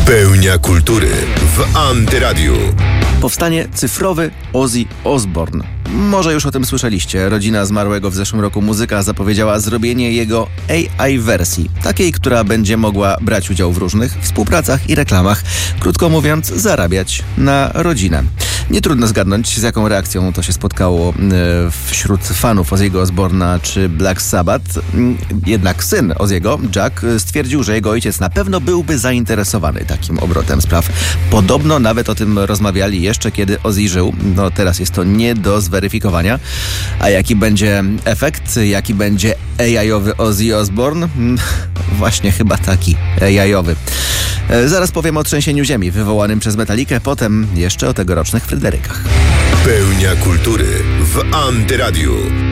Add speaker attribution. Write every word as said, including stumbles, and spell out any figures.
Speaker 1: Pełnia kultury w Antyradiu.
Speaker 2: Powstanie cyfrowy Ozzy Osbourne. Może już o tym słyszeliście. Rodzina zmarłego w zeszłym roku muzyka zapowiedziała zrobienie jego A I wersji. Takiej, która będzie mogła brać udział w różnych współpracach i reklamach. Krótko mówiąc, zarabiać na rodzinę. Nie trudno zgadnąć, z jaką reakcją to się spotkało wśród fanów Ozzy'ego Osbourne'a czy Black Sabbath. Jednak syn Ozzy'ego, Jack, stwierdził, że jego ojciec na pewno byłby zainteresowany takim obrotem spraw. Podobno nawet o tym rozmawiali jeszcze kiedy Ozzy żył. No teraz jest to nie do zweryfikowania. A jaki będzie efekt? Jaki będzie A I-owy Ozzy Osbourne? Właśnie chyba taki A I-owy. Zaraz powiem o trzęsieniu ziemi wywołanym przez Metallicę, potem jeszcze o tegorocznych Fryderykach.
Speaker 1: Pełnia kultury w Antyradiu.